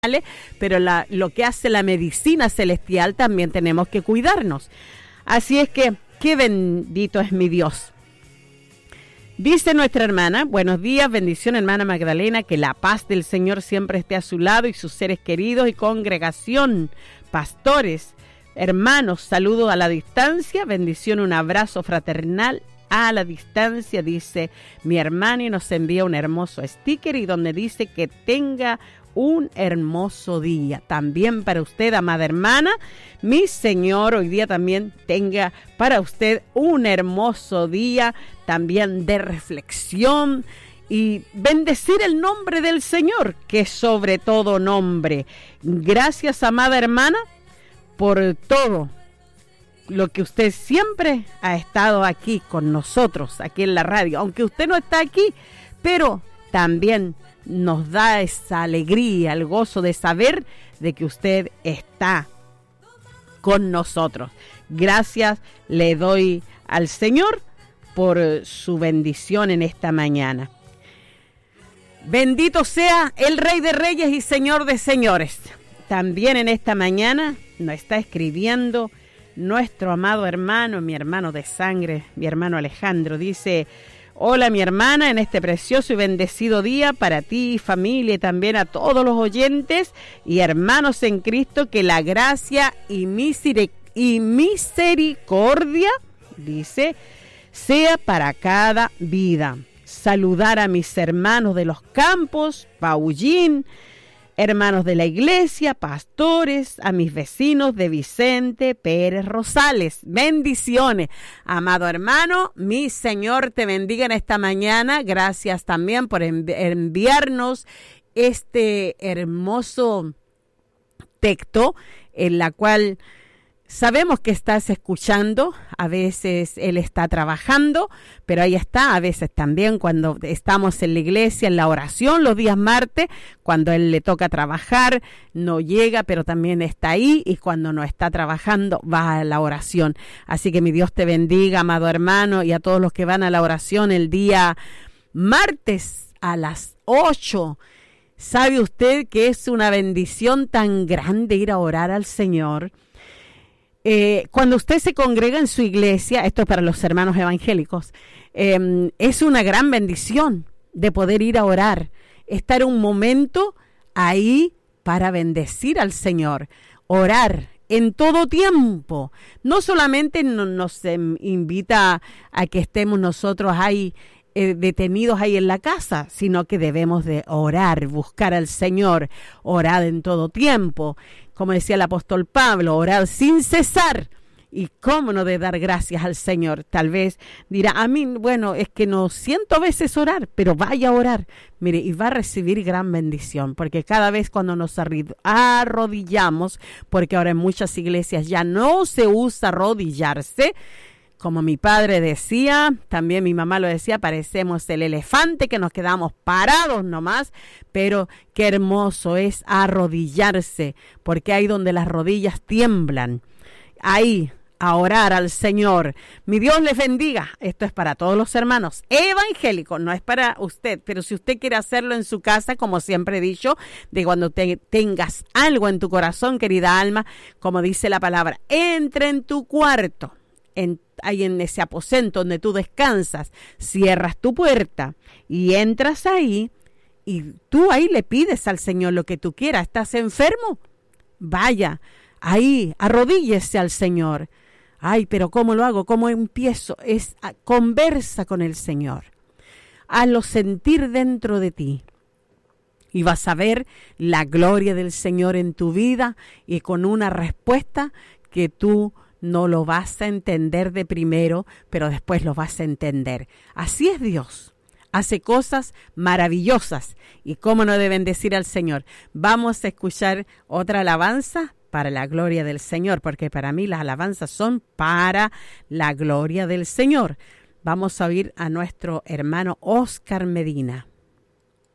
pero lo que hace la medicina celestial también tenemos que cuidarnos. Así es que, qué bendito es mi Dios. Dice nuestra hermana: buenos días, bendición hermana Magdalena, que la paz del Señor siempre esté a su lado y sus seres queridos y congregación, pastores, hermanos, saludo a la distancia, bendición, un abrazo fraternal a la distancia, dice mi hermana, y nos envía un hermoso sticker y donde dice que tenga un hermoso día. También para usted, amada hermana, mi Señor hoy día también tenga para usted un hermoso día, también de reflexión y bendecir el nombre del Señor, que es sobre todo nombre. Gracias, amada hermana, por todo lo que usted siempre ha estado aquí con nosotros, aquí en la radio, aunque usted no está aquí, pero también nos da esa alegría, el gozo de saber de que usted está con nosotros. Gracias le doy al Señor por su bendición en esta mañana. Bendito sea el Rey de Reyes y Señor de Señores. También en esta mañana nos está escribiendo nuestro amado hermano, mi hermano de sangre, mi hermano Alejandro. Dice: hola mi hermana, en este precioso y bendecido día para ti, familia, y también a todos los oyentes y hermanos en Cristo, que la gracia y misericordia, dice, sea para cada vida. Saludar a mis hermanos de los campos, Paullín, hermanos de la iglesia, pastores, a mis vecinos de Vicente Pérez Rosales. Bendiciones, amado hermano. Mi Señor te bendiga en esta mañana. Gracias también por enviarnos este hermoso texto en la cual sabemos que estás escuchando. A veces él está trabajando, pero ahí está. A veces también cuando estamos en la iglesia, en la oración, los días martes, cuando él le toca trabajar, no llega, pero también está ahí. Y cuando no está trabajando, va a la oración. Así que mi Dios te bendiga, amado hermano, y a todos los que van a la oración el día martes a las 8. ¿Sabe usted que es una bendición tan grande ir a orar al Señor? Cuando usted se congrega en su iglesia, esto es para los hermanos evangélicos, es una gran bendición de poder ir a orar, estar un momento ahí para bendecir al Señor, orar en todo tiempo. No solamente nos invita a que estemos nosotros ahí detenidos ahí en la casa, sino que debemos de orar, buscar al Señor, orar en todo tiempo. Como decía el apóstol Pablo, orar sin cesar. Y cómo no de dar gracias al Señor. Tal vez dirá, a mí, bueno, es que no siento a veces orar, pero vaya a orar. Mire, y va a recibir gran bendición, porque cada vez cuando nos arrodillamos, porque ahora en muchas iglesias ya no se usa arrodillarse, como mi padre decía, también mi mamá lo decía, parecemos el elefante que nos quedamos parados nomás, pero qué hermoso es arrodillarse, porque ahí donde las rodillas tiemblan, ahí a orar al Señor. Mi Dios les bendiga. Esto es para todos los hermanos evangélicos, no es para usted, pero si usted quiere hacerlo en su casa, como siempre he dicho, de cuando tengas algo en tu corazón, querida alma, como dice la palabra, entra en tu cuarto, ahí en ese aposento donde tú descansas, cierras tu puerta y entras ahí y tú ahí le pides al Señor lo que tú quieras. ¿Estás enfermo? Vaya, ahí, arrodíllese al Señor. Ay, pero ¿cómo lo hago? ¿Cómo empiezo? Conversa con el Señor. Hazlo sentir dentro de ti. Y vas a ver la gloria del Señor en tu vida y con una respuesta que tú no lo vas a entender de primero, pero después lo vas a entender. Así es Dios. Hace cosas maravillosas. ¿Y cómo no deben decir al Señor? Vamos a escuchar otra alabanza para la gloria del Señor, porque para mí las alabanzas son para la gloria del Señor. Vamos a oír a nuestro hermano Oscar Medina.